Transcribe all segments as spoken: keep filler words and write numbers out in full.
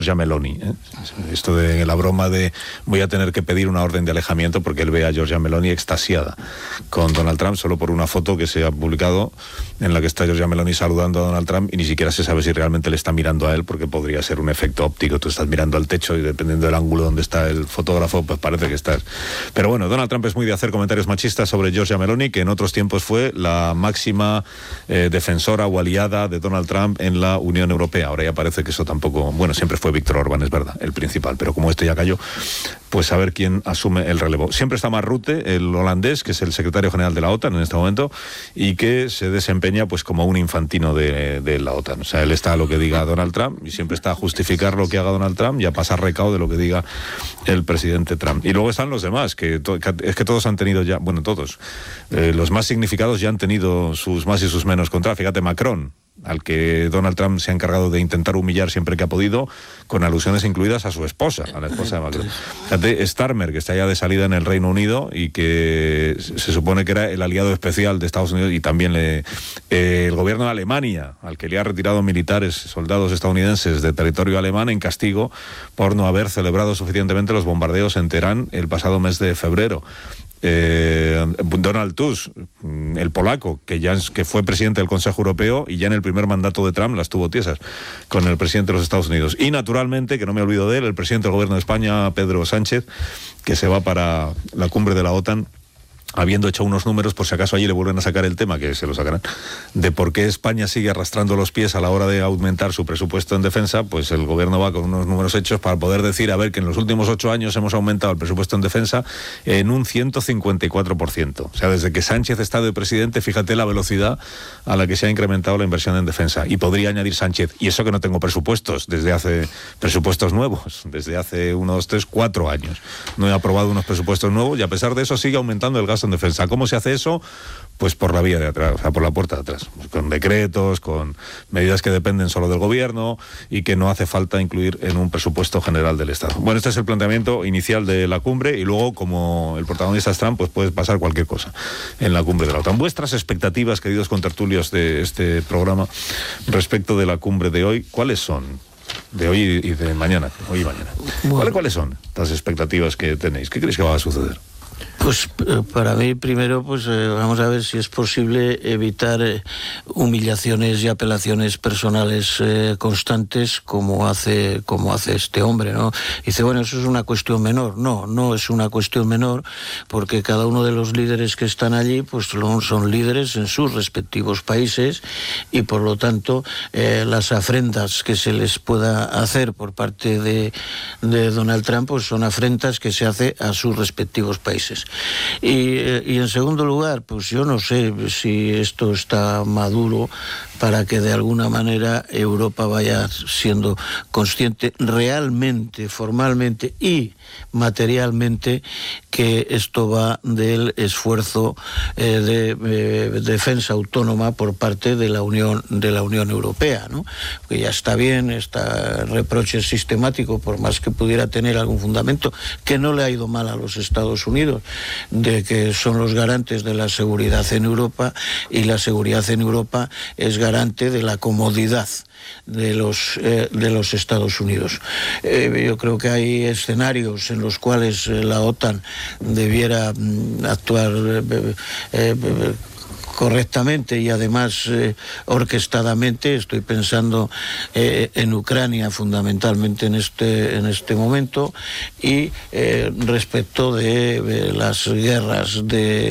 Giorgia Meloni, ¿eh? Esto de la broma de voy a tener que pedir una orden de alejamiento porque él ve a Giorgia Meloni extasiada con Donald Trump solo por una foto que se ha publicado en la que está Giorgia Meloni saludando a Donald Trump y ni siquiera se sabe si realmente le está mirando a él, porque podría ser un efecto óptico. Tú estás mirando al techo y dependiendo del ángulo donde está el fotógrafo, pues parece que estás. Pero bueno, Donald Trump es muy de hacer comentarios machistas sobre Giorgia Meloni, que en otros tiempos fue la máxima eh, defensora o aliada de Donald Trump en la Unión Europea. Ahora ya parece que eso tampoco... Bueno, siempre fue Víctor Orbán, es verdad, el principal, pero como este ya cayó, pues a ver quién asume el relevo. Siempre está Mark Rutte, el holandés, que es el secretario general de la OTAN en este momento, y que se desempeña pues como un infantino de, de la OTAN. O sea, él está a lo que diga Donald Trump y siempre está a justificar lo que haga Donald Trump y a pasar recao de lo que diga el presidente Trump. Y luego están los demás, que, to, que es que todos han tenido ya, bueno, todos, eh, los más significados ya han tenido sus más y sus menos contra. Fíjate, Macron, al que Donald Trump se ha encargado de intentar humillar siempre que ha podido, con alusiones incluidas a su esposa, a la esposa de Macron. Fíjate, Starmer, que está ya de salida en el Reino Unido y que se supone que era el aliado especial de Estados Unidos, y también le, eh, el gobierno de Alemania, al que le ha retirado militares, soldados estadounidenses de territorio alemán en castigo por no haber celebrado suficientemente los bombardeos en Teherán el pasado mes de febrero. Eh, Donald Tusk, el polaco, que ya es, que fue presidente del Consejo Europeo y ya en el primer mandato de Trump las tuvo tiesas con el presidente de los Estados Unidos. Y naturalmente, que no me olvido de él, el presidente del gobierno de España, Pedro Sánchez, que se va para la cumbre de la OTAN, habiendo hecho unos números, por si acaso allí le vuelven a sacar el tema, que se lo sacarán, de por qué España sigue arrastrando los pies a la hora de aumentar su presupuesto en defensa. Pues el gobierno va con unos números hechos para poder decir, a ver, que en los últimos ocho años hemos aumentado el presupuesto en defensa en un ciento cincuenta y cuatro por ciento. O sea, desde que Sánchez está de presidente, fíjate la velocidad a la que se ha incrementado la inversión en defensa. Y podría añadir Sánchez, y eso que no tengo presupuestos, desde hace, presupuestos nuevos, desde hace uno, dos, tres, cuatro años. No he aprobado unos presupuestos nuevos y a pesar de eso sigue aumentando el gasto en defensa. ¿Cómo se hace eso? Pues por la vía de atrás, o sea, por la puerta de atrás, con decretos, con medidas que dependen solo del gobierno y que no hace falta incluir en un presupuesto general del Estado. Bueno, este es el planteamiento inicial de la cumbre y luego, como el protagonista es Trump, pues puede pasar cualquier cosa en la cumbre de la OTAN. Vuestras expectativas, queridos contertulios de este programa, respecto de la cumbre de hoy, ¿cuáles son? De hoy y de mañana, hoy y mañana. Bueno. ¿Cuáles, ¿Cuáles son las expectativas que tenéis? ¿Qué creéis que va a suceder? Pues para mí primero pues eh, vamos a ver si es posible evitar eh, humillaciones y apelaciones personales eh, constantes como hace como hace este hombre, ¿no? Dice, bueno, eso es una cuestión menor. No, no es una cuestión menor, porque cada uno de los líderes que están allí pues son, son líderes en sus respectivos países y por lo tanto eh, las afrentas que se les pueda hacer por parte de, de Donald Trump pues son afrentas que se hace a sus respectivos países. Y, y en segundo lugar, pues yo no sé si esto está maduro para que de alguna manera Europa vaya siendo consciente realmente, formalmente y materialmente que esto va del esfuerzo eh, de eh, defensa autónoma por parte de la Unión de la Unión Europea, ¿no? Que ya está bien, está reproche sistemático, por más que pudiera tener algún fundamento, que no le ha ido mal a los Estados Unidos, de que son los garantes de la seguridad en Europa, y la seguridad en Europa es garante de la comodidad de los eh, de los Estados Unidos. Eh, yo creo que hay escenarios en los cuales eh, la OTAN debiera mm, actuar eh, eh, eh, correctamente y además eh, orquestadamente. Estoy pensando eh, en Ucrania fundamentalmente en este en este momento, y eh, respecto de, de las guerras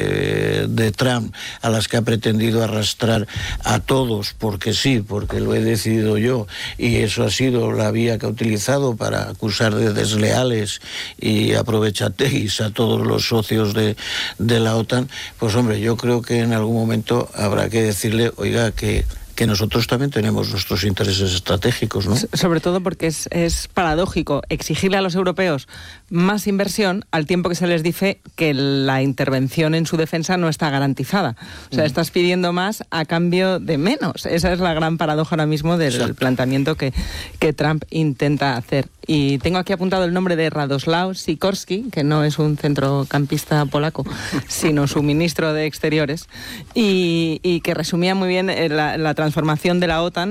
de, de Trump, a las que ha pretendido arrastrar a todos porque sí, porque lo he decidido yo, y eso ha sido la vía que ha utilizado para acusar de desleales y aprovechateguis a todos los socios de, de la OTAN. Pues hombre, yo creo que en algún momento habrá que decirle, oiga, que que nosotros también tenemos nuestros intereses estratégicos, ¿no? Sobre todo porque es, es paradójico exigirle a los europeos más inversión al tiempo que se les dice que la intervención en su defensa no está garantizada. O sea, estás pidiendo más a cambio de menos. Esa es la gran paradoja ahora mismo del Exacto. planteamiento que, que Trump intenta hacer. Y tengo aquí apuntado el nombre de Radoslaw Sikorski, que no es un centrocampista polaco, sino su ministro de Exteriores, y, y que resumía muy bien la, la transformación de la OTAN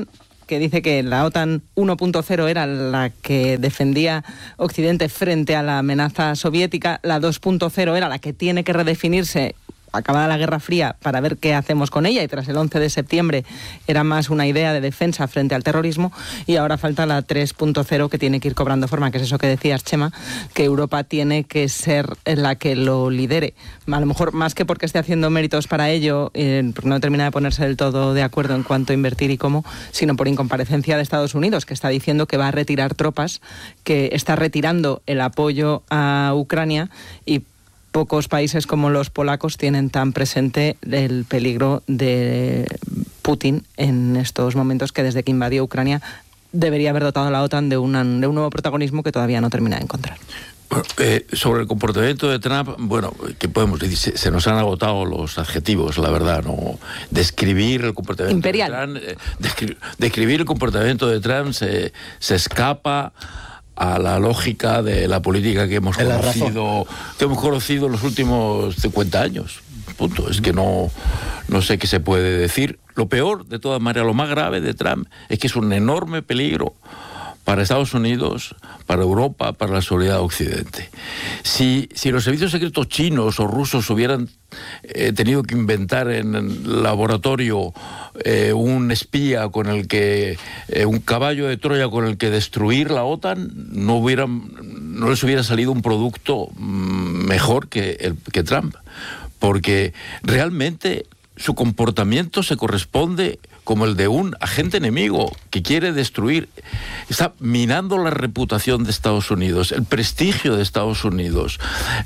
que dice que la OTAN uno punto cero era la que defendía Occidente frente a la amenaza soviética, la dos punto cero era la que tiene que redefinirse acabada la Guerra Fría para ver qué hacemos con ella, y tras el once de septiembre era más una idea de defensa frente al terrorismo, y ahora falta la tres punto cero que tiene que ir cobrando forma, que es eso que decías, Chema, que Europa tiene que ser la que lo lidere. A lo mejor más que porque esté haciendo méritos para ello, eh, porque no termina de ponerse del todo de acuerdo en cuánto invertir y cómo, sino por incomparecencia de Estados Unidos, que está diciendo que va a retirar tropas, que está retirando el apoyo a Ucrania, y pocos países como los polacos tienen tan presente el peligro de Putin en estos momentos, que desde que invadió Ucrania debería haber dotado a la OTAN de, una, de un nuevo protagonismo que todavía no termina de encontrar. Bueno, eh, sobre el comportamiento de Trump, bueno, ¿qué podemos decir? Se, se nos han agotado los adjetivos, la verdad, ¿no? Describir el comportamiento Imperial. de Trump, eh, descri- describir el comportamiento de Trump se, se escapa a la lógica de la política que hemos conocido, que hemos conocido en los últimos cincuenta años. Punto. Es que no, no sé qué se puede decir. Lo peor, de todas maneras, lo más grave de Trump es que es un enorme peligro para Estados Unidos, para Europa, para la seguridad de Occidente. Si, si los servicios secretos chinos o rusos hubieran eh, tenido que inventar en el laboratorio eh, un espía con el que, eh, un caballo de Troya con el que destruir la OTAN, no, hubieran, no les hubiera salido un producto mmm, mejor que, el, que Trump. Porque realmente su comportamiento se corresponde como el de un agente enemigo que quiere destruir. Está minando la reputación de Estados Unidos, el prestigio de Estados Unidos,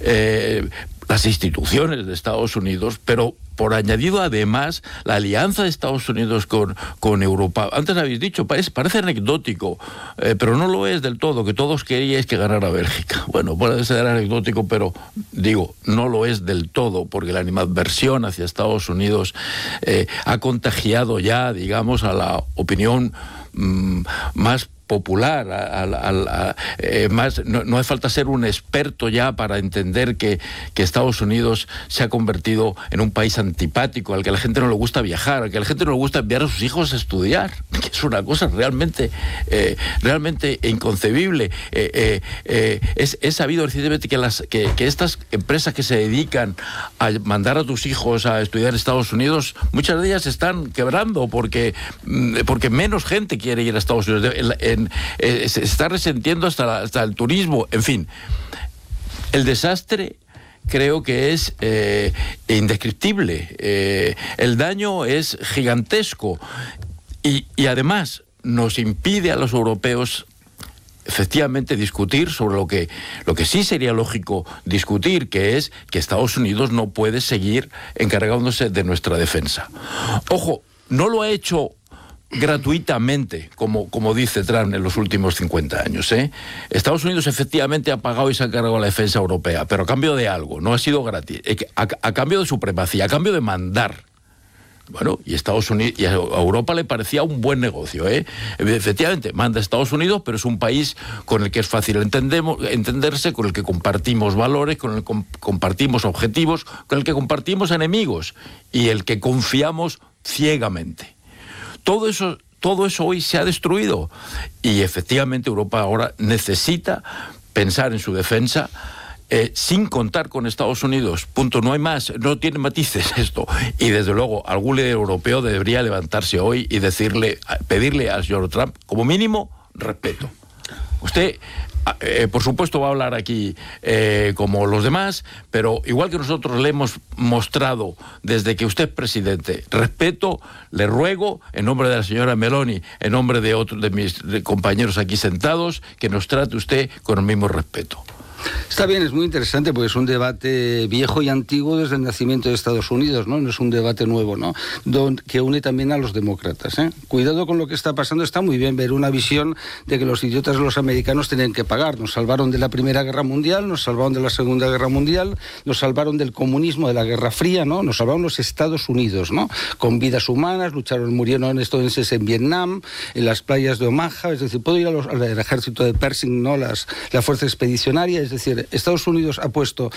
eh, las instituciones de Estados Unidos, pero por añadido además la alianza de Estados Unidos con, con Europa. Antes habéis dicho, parece, parece anecdótico, eh, pero no lo es del todo, que todos queríais que ganara Bélgica. Bueno, puede ser anecdótico, pero digo, no lo es del todo, porque la animadversión hacia Estados Unidos eh, ha contagiado ya, digamos, a la opinión mmm, más popular, a, a, a, a, eh, más, no, no hace falta ser un experto ya para entender que, que Estados Unidos se ha convertido en un país antipático, al que a la gente no le gusta viajar, al que a la gente no le gusta enviar a sus hijos a estudiar, que es una cosa realmente, eh, realmente inconcebible. Eh, eh, eh, es, es sabido recientemente que, las, que, que estas empresas que se dedican a mandar a tus hijos a estudiar en Estados Unidos, muchas de ellas están quebrando porque, porque menos gente quiere ir a Estados Unidos. En, en, eh, se está resentiendo hasta, la, hasta el turismo, en fin. El desastre creo que es eh, indescriptible. Eh, el daño es gigantesco y, y además nos impide a los europeos efectivamente discutir sobre lo que, lo que sí sería lógico discutir, que es que Estados Unidos no puede seguir encargándose de nuestra defensa. Ojo, no lo ha hecho gratuitamente, como, como dice Trump en los últimos cincuenta años. ¿eh? Estados Unidos efectivamente ha pagado y se ha encargado de la defensa europea, pero a cambio de algo, no ha sido gratis, a, a cambio de supremacía, a cambio de mandar. Bueno, y Estados Unidos y a Europa le parecía un buen negocio, ¿eh? Efectivamente, manda a Estados Unidos, pero es un país con el que es fácil entendemos, entenderse, con el que compartimos valores, con el que com- compartimos objetivos, con el que compartimos enemigos y el que confiamos ciegamente. Todo eso, todo eso hoy se ha destruido y efectivamente Europa ahora necesita pensar en su defensa eh, sin contar con Estados Unidos. Punto, no hay más, no tiene matices esto. Y desde luego algún líder europeo debería levantarse hoy y decirle, pedirle al señor Trump, como mínimo, respeto. Usted, eh, por supuesto, va a hablar aquí eh, como los demás, pero igual que nosotros le hemos mostrado desde que usted es presidente respeto, le ruego, en nombre de la señora Meloni, en nombre de otros de mis de compañeros aquí sentados, que nos trate usted con el mismo respeto. Está bien, es muy interesante porque es un debate viejo y antiguo desde el nacimiento de Estados Unidos, ¿no? No es un debate nuevo, ¿no? Don, que une también a los demócratas, ¿eh? Cuidado con lo que está pasando, está muy bien ver una visión de que los idiotas los americanos tienen que pagar. Nos salvaron de la Primera Guerra Mundial, nos salvaron de la Segunda Guerra Mundial, nos salvaron del comunismo, de la Guerra Fría, ¿no? Nos salvaron los Estados Unidos, ¿no? Con vidas humanas, lucharon, murieron estadounidenses en Vietnam, en las playas de Omaha, es decir, puedo ir a los, al ejército de Pershing, ¿no? Las, la fuerza expedicionaria, es Es decir, Estados Unidos ha puesto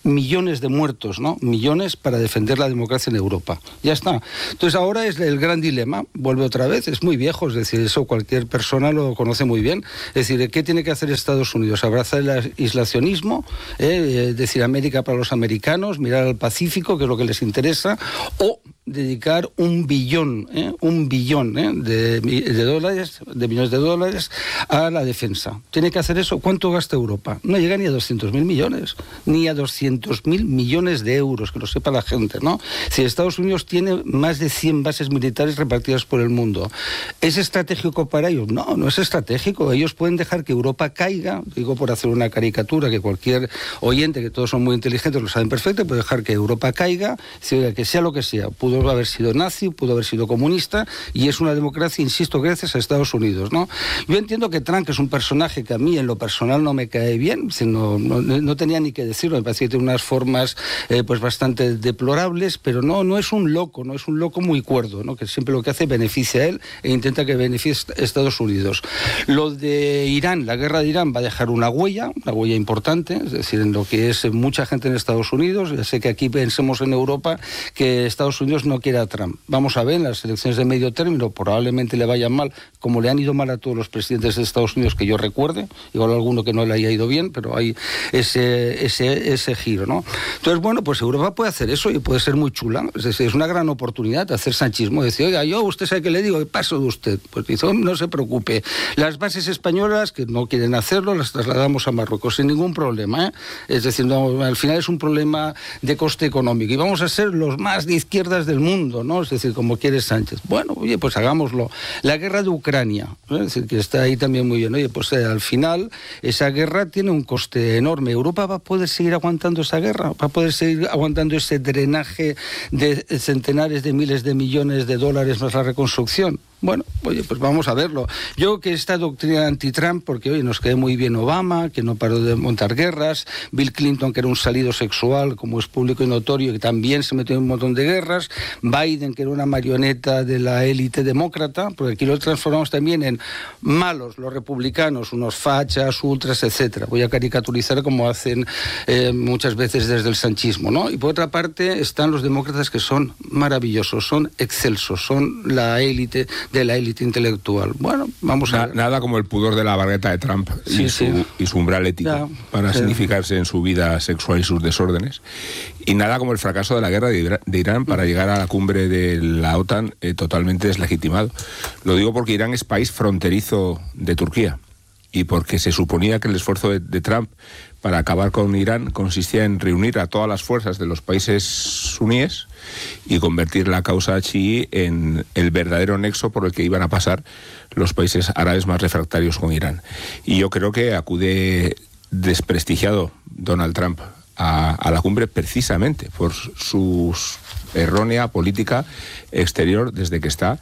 millones de muertos, ¿no? Millones para defender la democracia en Europa. Ya está. Entonces ahora es el gran dilema, vuelve otra vez, es muy viejo, es decir, eso cualquier persona lo conoce muy bien. Es decir, ¿qué tiene que hacer Estados Unidos? ¿Abrazar el aislacionismo? ¿Eh? Es decir, América para los americanos, mirar al Pacífico, que es lo que les interesa, o dedicar un billón, ¿eh? un billón ¿eh? de, de dólares, de millones de dólares a la defensa. ¿Tiene que hacer eso? ¿Cuánto gasta Europa? No llega ni a doscientos mil millones, ni a doscientos mil millones de euros, que lo sepa la gente, ¿no? Si Estados Unidos tiene más de cien bases militares repartidas por el mundo, ¿es estratégico para ellos? No, no es estratégico. Ellos pueden dejar que Europa caiga, digo por hacer una caricatura, que cualquier oyente, que todos son muy inteligentes, lo saben perfecto, puede dejar que Europa caiga, que sea lo que sea, pudo haber sido nazi, pudo haber sido comunista, y es una democracia, insisto, gracias a Estados Unidos, ¿no? Yo entiendo que Trump, que es un personaje que a mí en lo personal no me cae bien, no, no, no tenía ni que decirlo, me parece que tiene unas formas eh, pues bastante deplorables, pero no, no es un loco, no es un loco muy cuerdo, ¿no? Que siempre lo que hace beneficia a él e intenta que beneficie a Estados Unidos. Lo de Irán, la guerra de Irán va a dejar una huella, una huella importante, es decir, en lo que es mucha gente en Estados Unidos. Ya sé que aquí pensemos en Europa que Estados Unidos no quiere a Trump. Vamos a ver, en las elecciones de medio término probablemente le vayan mal, como le han ido mal a todos los presidentes de Estados Unidos que yo recuerde, igual alguno que no le haya ido bien, pero hay ese, ese, ese giro, ¿no? Entonces, bueno, pues Europa puede hacer eso y puede ser muy chula, es decir, es una gran oportunidad de hacer sanchismo, decir, oiga, yo, usted sabe qué le digo, paso de usted. Pues dice, oh, no se preocupe, las bases españolas que no quieren hacerlo las trasladamos a Marruecos sin ningún problema, ¿eh? Es decir, no, al final es un problema de coste económico y vamos a ser los más de izquierdas del mundo, ¿no? Es decir, como quiere Sánchez. Bueno, oye, pues hagámoslo. La guerra de Ucrania, ¿eh? Es decir, que está ahí también muy bien. Oye, pues eh, al final esa guerra tiene un coste enorme. ¿Europa va a poder seguir aguantando esa guerra? ¿Va a poder seguir aguantando ese drenaje de centenares de miles de millones de dólares más la reconstrucción? Bueno, oye, pues vamos a verlo. Yo que esta doctrina anti-Trump, porque oye, nos cae muy bien Obama, que no paró de montar guerras, Bill Clinton, que era un salido sexual, como es público y notorio, que también se metió en un montón de guerras, Biden, que era una marioneta de la élite demócrata, porque aquí lo transformamos también en malos, los republicanos, unos fachas, ultras, etcétera. Voy a caricaturizar como hacen eh, muchas veces desde el sanchismo, ¿no? Y por otra parte están los demócratas, que son maravillosos, son excelsos, son la élite de la élite intelectual. Bueno, vamos a Na, ver. Nada como el pudor de la barreta de Trump sí, y, sí. Su, y su umbral ético ya, para sí. significarse en su vida sexual y sus desórdenes. Y nada como el fracaso de la guerra de, Ira, de Irán para llegar a la cumbre de la OTAN eh, totalmente deslegitimado. Lo digo porque Irán es país fronterizo de Turquía y porque se suponía que el esfuerzo de, de Trump para acabar con Irán consistía en reunir a todas las fuerzas de los países suníes y convertir la causa chií en el verdadero nexo por el que iban a pasar los países árabes más refractarios con Irán. Y yo creo que acude desprestigiado Donald Trump a, a la cumbre precisamente por su errónea política exterior desde que está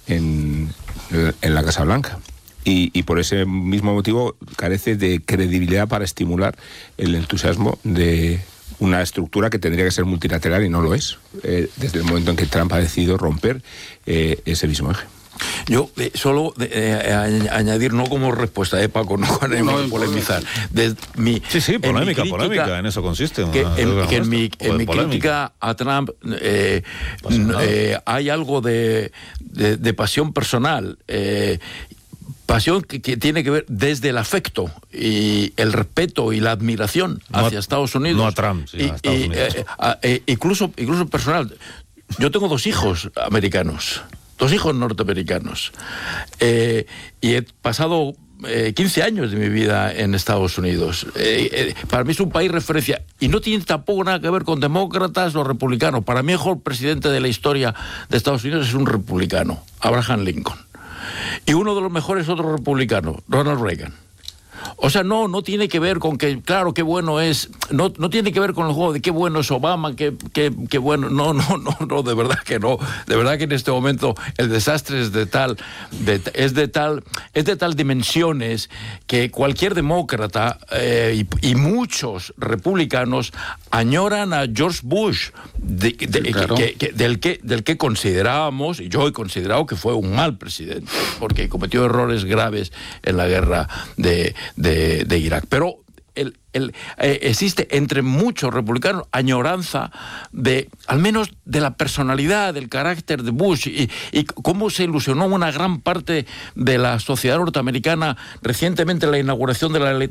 en, en la Casa Blanca. Y, y por ese mismo motivo carece de credibilidad para estimular el entusiasmo de una estructura que tendría que ser multilateral y no lo es, eh, desde el momento en que Trump ha decidido romper eh, ese mismo eje. Yo eh, solo eh, añadir, no como respuesta, eh, Paco, no con no, no, polemizar. De mi, sí, sí, polémica, crítica, polémica, en eso consiste. Que, en, que en mi, en mi crítica a Trump eh, eh, hay algo de, de, de pasión personal. Eh, Pasión que, que tiene que ver desde el afecto y el respeto y la admiración no hacia a, Estados Unidos. No a Trump, sino y, a Estados y, Unidos. Eh, eh, incluso, incluso personal. Yo tengo dos hijos americanos, dos hijos norteamericanos. Eh, y he pasado eh, quince años de mi vida en Estados Unidos. Eh, eh, para mí es un país referencia. Y no tiene tampoco nada que ver con demócratas o republicanos. Para mí el mejor presidente de la historia de Estados Unidos es un republicano, Abraham Lincoln. Y uno de los mejores otros republicanos, Ronald Reagan. O sea, no, no tiene que ver con que, claro, qué bueno es, no, no tiene que ver con el juego de qué bueno es Obama, qué, qué, qué bueno, no, no, no, no, de verdad que no, de verdad que en este momento el desastre es de tal, de, es de tal, es de tal dimensiones que cualquier demócrata eh, y, y muchos republicanos añoran a George Bush, de, de, sí, claro. que, que, del, que, del que considerábamos, y yo he considerado que fue un mal presidente, porque cometió errores graves en la guerra de De, de Irak. Pero el, el, eh, existe entre muchos republicanos añoranza de, al menos de la personalidad, del carácter de Bush y, y cómo se ilusionó una gran parte de la sociedad norteamericana recientemente en la inauguración de la